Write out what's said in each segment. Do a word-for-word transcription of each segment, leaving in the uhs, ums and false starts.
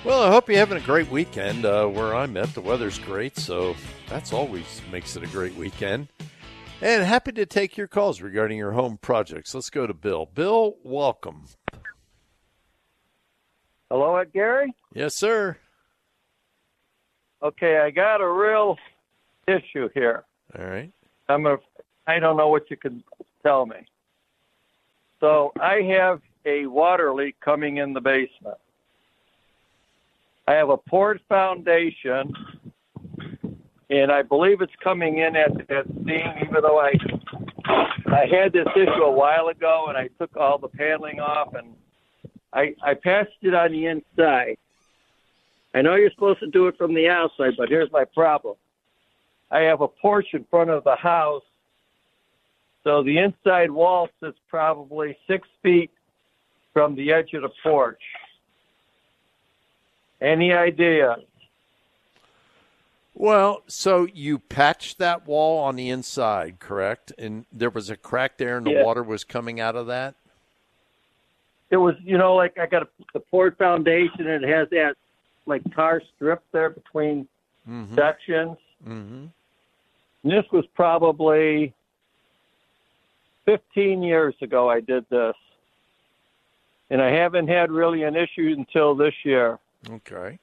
Well, I hope you're having a great weekend. Uh, where I'm at, the weather's great, so that's always makes it a great weekend. And happy to take your calls regarding your home projects. Let's go to Bill. Bill, welcome. Hello, Ed Gary? Yes, sir. Okay, I got a real issue here. All right. I'm a, I don't know what you can tell me. So I have a water leak coming in the basement. I have a poured foundation, and I believe it's coming in at that seam, even though I I had this issue a while ago, and I took all the paneling off, and I, I patched it on the inside. I know you're supposed to do it from the outside, but here's my problem. I have a porch in front of the house, so the inside wall sits probably six feet from the edge of the porch. Any idea? Well, so you patched that wall on the inside, correct? And there was a crack there and the Yeah. water was coming out of that? It was, you know, like I got a, the poured foundation, and it has that, like, tar strip there between mm-hmm. sections. Mm-hmm. And this was probably fifteen years ago I did this. And I haven't had really an issue until this year. Okay.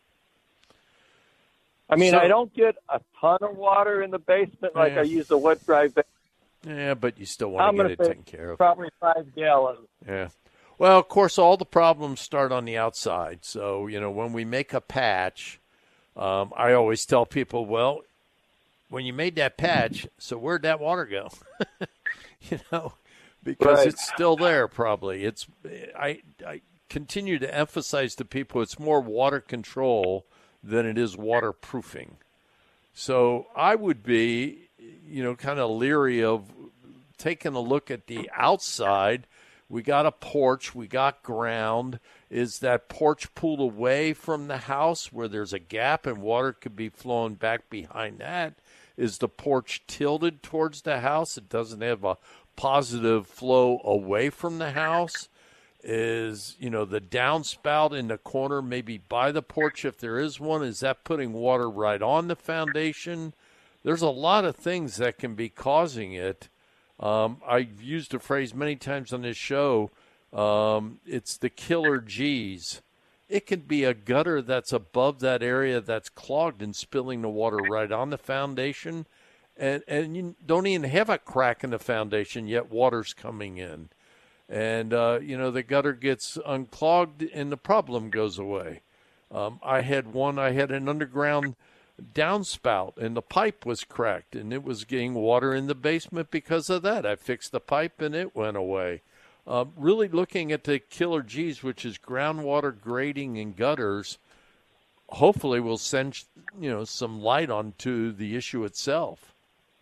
I mean, So- I don't get a ton of water in the basement like Yeah. I use a wet dry basement. Yeah, but you still I'm want to gonna get it say taken care of. Probably five gallons. Yeah. Well, of course, all the problems start on the outside. So, you know, when we make a patch, um, I always tell people, well, when you made that patch, so where'd that water go? you know, because Right. it's still there probably. It's I, I continue to emphasize to people it's more water control than it is waterproofing. So I would be, you know, kind of leery of taking a look at the outside. We got a porch. We got ground. Is that porch pulled away from the house where there's a gap and water could be flowing back behind that? Is the porch tilted towards the house? It doesn't have a positive flow away from the house? Is, you know, the downspout in the corner maybe by the porch, if there is one, is that putting water right on the foundation? There's a lot of things that can be causing it. Um, I've used a phrase many times on this show. Um, it's the killer G's. It could be a gutter that's above that area that's clogged and spilling the water right on the foundation. And, and you don't even have a crack in the foundation, yet water's coming in. And, uh, you know, the gutter gets unclogged and the problem goes away. Um, I had one, I had an underground downspout and the pipe was cracked and it was getting water in the basement because of that. I fixed the pipe and it went away. Uh, really looking at the killer G's, which is groundwater grading and gutters, hopefully will send, you know, some light onto the issue itself.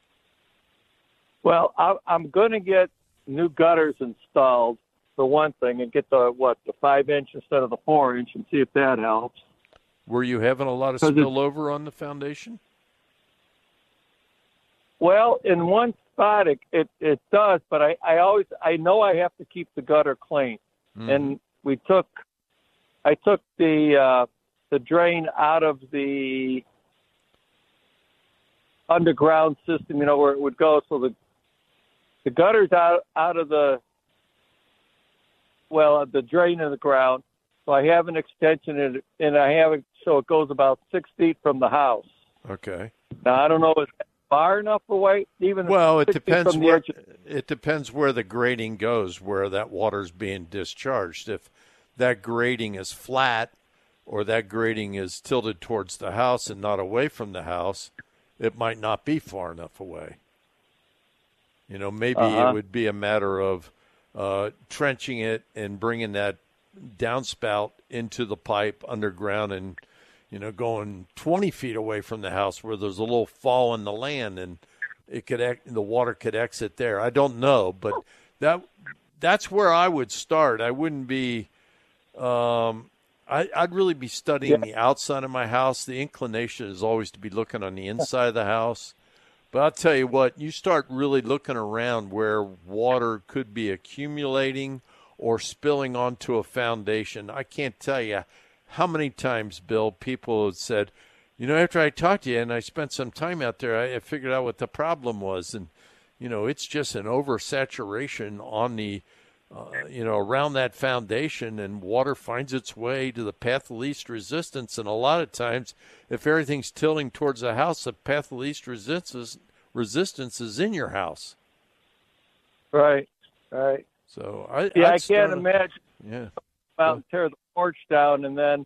Well, I, I'm going to get new gutters installed for one thing, and get the, what, the five inch instead of the four inch, and see if that helps. Were you having a lot of spillover on the foundation? Well, in one spot it, it, it does, but I, I always, I know I have to keep the gutter clean. Mm. And we took, I took the, uh, the drain out of the underground system, you know, where it would go. So the, the gutter's out, out of the, well, the drain in the ground. So I have an extension in it, and I have it so it goes about six feet from the house. Okay. Now, I don't know, is that far enough away? Even well, it six feet depends from the where edge of- it depends where the grading goes, where that water's being discharged. If that grading is flat or that grading is tilted towards the house and not away from the house, it might not be far enough away. You know, maybe uh-huh. it would be a matter of uh, trenching it and bringing that downspout into the pipe underground and, you know, going twenty feet away from the house where there's a little fall in the land and it could the water could exit there. I don't know, but that that's where I would start. I wouldn't be um, I, I'd really be studying yeah. the outside of my house. The inclination is always to be looking on the inside of the house. But I'll tell you what, you start really looking around where water could be accumulating or spilling onto a foundation. I can't tell you how many times, Bill, people have said, you know, after I talked to you and I spent some time out there, I, I figured out what the problem was. And, you know, it's just an oversaturation on the, uh, you know, around that foundation, and water finds its way to the path of least resistance. And a lot of times, if everything's tilting towards the house, the path of least resistance, resistance is in your house. Right, right. So I yeah, I'd I can't a, imagine. Yeah, out and tear the porch down, and then,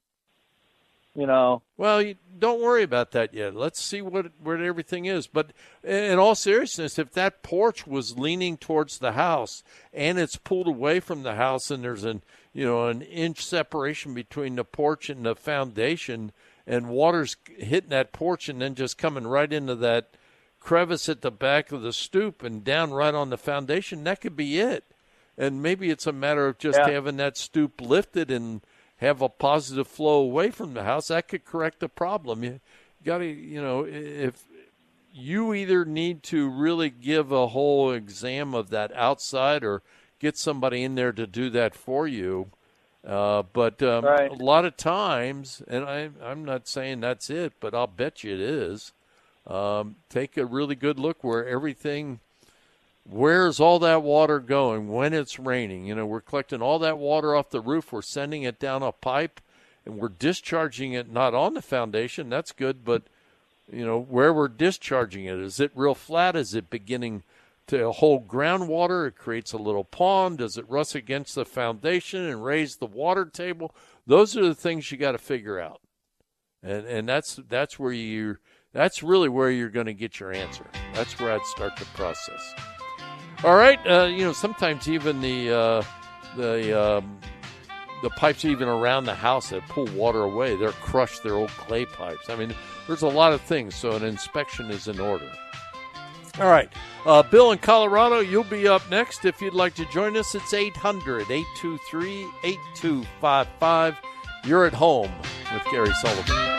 you know. Well, you, don't worry about that yet. Let's see what where everything is. But in all seriousness, if that porch was leaning towards the house and it's pulled away from the house, and there's an you know an inch separation between the porch and the foundation, and water's hitting that porch and then just coming right into that crevice at the back of the stoop and down right on the foundation, that could be it. And maybe it's a matter of just yeah. having that stoop lifted and have a positive flow away from the house. That could correct the problem. You got to, you know, if you either need to really give a whole exam of that outside or get somebody in there to do that for you. Uh, but um, right. a lot of times, and I, I'm not saying that's it, but I'll bet you it is. Um, take a really good look where everything, where's all that water going when it's raining? You know, we're collecting all that water off the roof. We're sending it down a pipe, and we're discharging it not on the foundation. That's good, but, you know, where we're discharging it. Is it real flat? Is it beginning to hold groundwater? It creates a little pond. Does it rust against the foundation and raise the water table? Those are the things you got to figure out. And and that's that's where you that's really where you're going to get your answer. That's where I'd start the process. All right, uh, you know, sometimes even the uh, the um, the pipes even around the house that pull water away, they're crushed, they're old clay pipes. I mean, there's a lot of things, so an inspection is in order. All right, uh, Bill in Colorado, you'll be up next. If you'd like to join us, it's eight hundred, eight two three, eight two five five. You're at home with Gary Sullivan.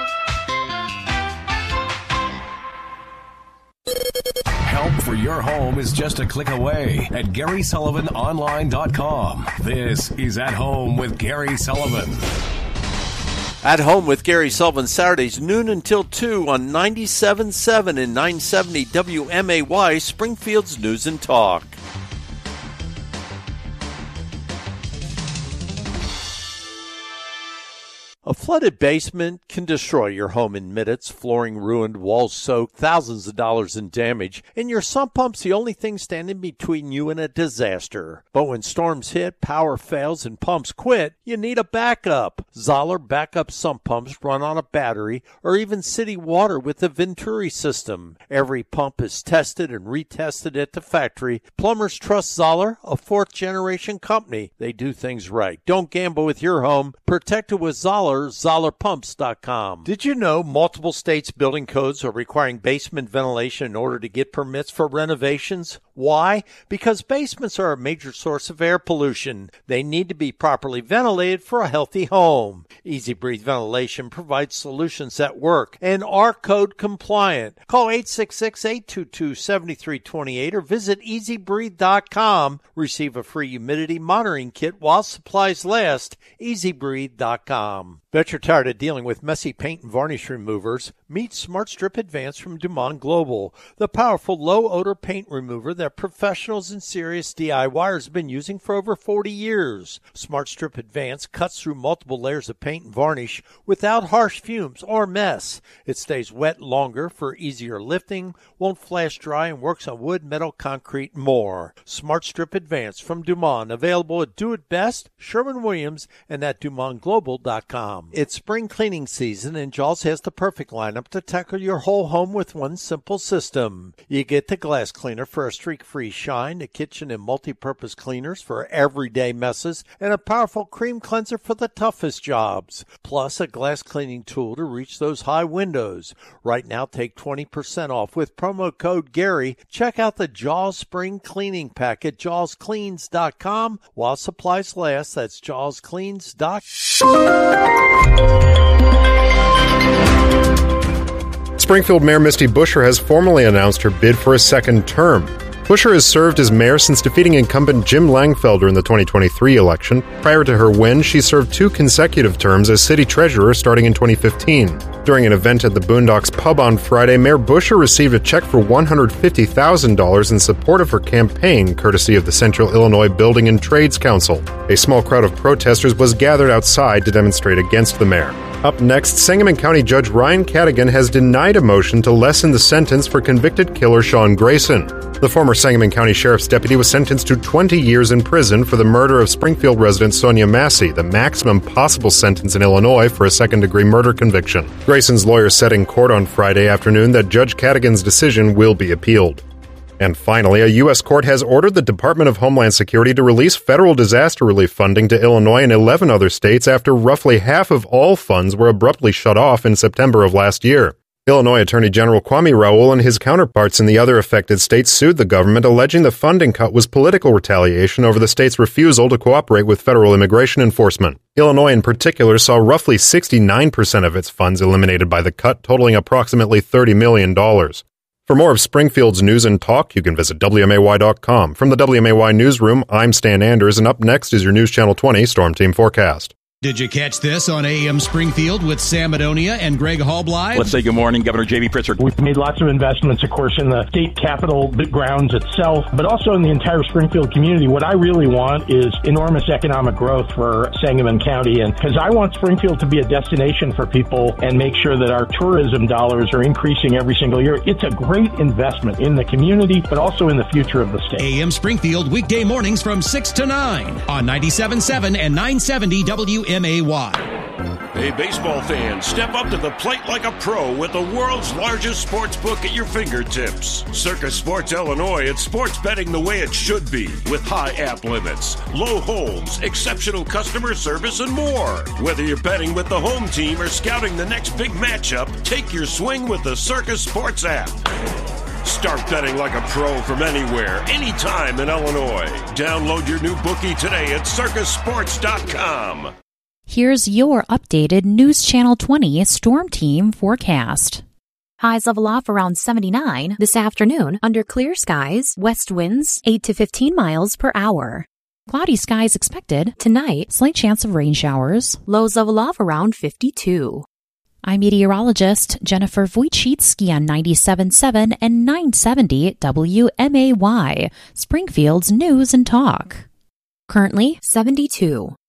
Help for your home is just a click away at Gary Sullivan Online dot com. This is At Home with Gary Sullivan. At Home with Gary Sullivan, Saturdays, noon until two on ninety-seven point seven and nine seventy W M A Y, Springfield's News and Talk. A flooded basement can destroy your home in minutes. Flooring ruined, walls soaked, thousands of dollars in damage, and your sump pump's the only thing standing between you and a disaster. But when storms hit, power fails, and pumps quit, you need a backup. Zoller backup sump pumps run on a battery or even city water with the Venturi system. Every pump is tested and retested at the factory. Plumbers trust Zoller, a fourth-generation company. They do things right. Don't gamble with your home. Protect it with Zoller. Zoller Pumps dot com. Did you know multiple states' building codes are requiring basement ventilation in order to get permits for renovations? Why? Because basements are a major source of air pollution. They need to be properly ventilated for a healthy home. Easy Breathe Ventilation provides solutions that work and are code compliant. Call eight six six, eight two two, seven three two eight or visit easy breathe dot com. Receive a free humidity monitoring kit while supplies last. easy breathe dot com. Bet you're tired of dealing with messy paint and varnish removers. Meet Smart Strip Advance from Dumont Global, the powerful low-odor paint remover that professionals and serious DIYers have been using for over forty years. Smart Strip Advance cuts through multiple layers of paint and varnish without harsh fumes or mess. It stays wet longer for easier lifting, won't flash dry, and works on wood, metal, concrete, and more. Smart Strip Advance from Dumont, available at Do It Best, Sherwin-Williams, and at Dumont Global dot com. It's spring cleaning season, and Jaws has the perfect lineup to tackle your whole home with one simple system. You get the glass cleaner for a streak-free shine, the kitchen and multi-purpose cleaners for everyday messes, and a powerful cream cleanser for the toughest jobs. Plus, a glass cleaning tool to reach those high windows. Right now, take twenty percent off with promo code Gary. Check out the Jaws Spring Cleaning Pack at jaws cleans dot com while supplies last. That's jaws cleans dot com. Springfield Mayor Misty Buscher has formally announced her bid for a second term. Buscher has served as mayor since defeating incumbent Jim Langfelder in the twenty twenty-three election. Prior to her win, she served two consecutive terms as city treasurer starting in twenty fifteen. During an event at the Boondocks Pub on Friday, Mayor Buscher received a check for one hundred fifty thousand dollars in support of her campaign, courtesy of the Central Illinois Building and Trades Council. A small crowd of protesters was gathered outside to demonstrate against the mayor. Up next, Sangamon County Judge Ryan Cadigan has denied a motion to lessen the sentence for convicted killer Sean Grayson. The former Sangamon County Sheriff's deputy was sentenced to twenty years in prison for the murder of Springfield resident Sonia Massey, the maximum possible sentence in Illinois for a second-degree murder conviction. Grayson's lawyer said in court on Friday afternoon that Judge Cadigan's decision will be appealed. And finally, a U S court has ordered the Department of Homeland Security to release federal disaster relief funding to Illinois and eleven other states after roughly half of all funds were abruptly shut off in September of last year. Illinois Attorney General Kwame Raoul and his counterparts in the other affected states sued the government, alleging the funding cut was political retaliation over the state's refusal to cooperate with federal immigration enforcement. Illinois in particular saw roughly sixty-nine percent of its funds eliminated by the cut, totaling approximately thirty million dollars. For more of Springfield's news and talk, you can visit W M A Y dot com. From the W M A Y Newsroom, I'm Stan Anders, and up next is your News Channel twenty Storm Team Forecast. Did you catch this on A M Springfield with Sam Madonia and Greg Hallbly? Let's say good morning, Governor J B Pritzker. We've made lots of investments, of course, in the state capitol grounds itself, but also in the entire Springfield community. What I really want is enormous economic growth for Sangamon County, and because I want Springfield to be a destination for people and make sure that our tourism dollars are increasing every single year. It's a great investment in the community, but also in the future of the state. A M Springfield, weekday mornings from six to nine on ninety-seven point seven and nine seventy W M A Y. Hey, baseball fans, step up to the plate like a pro with the world's largest sports book at your fingertips. Circus Sports Illinois, it's sports betting the way it should be, with high app limits, low holds, exceptional customer service, and more. Whether you're betting with the home team or scouting the next big matchup, take your swing with the Circus Sports app. Start betting like a pro from anywhere, anytime in Illinois. Download your new bookie today at circus sports dot com. Here's your updated News Channel twenty Storm Team forecast. Highs level off around seventy-nine this afternoon under clear skies, west winds eight to fifteen miles per hour. Cloudy skies expected tonight, slight chance of rain showers, lows level off around fifty-two. I'm meteorologist Jennifer Wojcicki on ninety-seven point seven and nine seventy W M A Y, Springfield's News and Talk. Currently seventy-two.